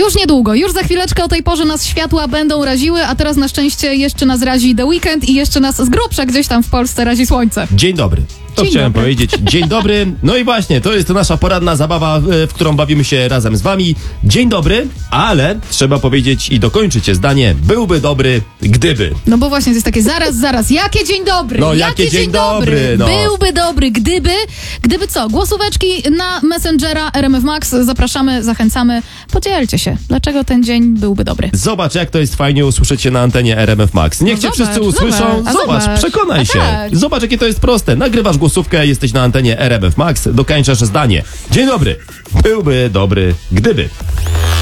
Już niedługo, już za chwileczkę o tej porze nas światła będą raziły, a teraz na szczęście jeszcze nas razi The Weekend i jeszcze nas z grubsza gdzieś tam w Polsce razi słońce. Dzień dobry. To Dzień chciałem dobry. powiedzieć. Dzień dobry. No i właśnie, to jest nasza poranna zabawa, w którą bawimy się razem z wami. Dzień dobry, ale trzeba powiedzieć i dokończyć je zdanie. Byłby dobry, gdyby. No bo właśnie to jest takie zaraz, jakie dzień dobry? No, jakie dzień dobry, no. Byłby dobry, gdyby co? Głosóweczki na Messengera RMF Max, zapraszamy, zachęcamy, podzielcie się, dlaczego ten dzień byłby dobry. Zobacz, jak to jest fajnie usłyszeć się na antenie RMF Max. Niech No cię zobacz, wszyscy usłyszą. zobacz. Przekonaj A się. tak. Zobacz, jakie to jest proste. Nagrywasz głosówkę, jesteś na antenie RMF Max, dokańczasz zdanie. Dzień dobry. Byłby dobry, gdyby.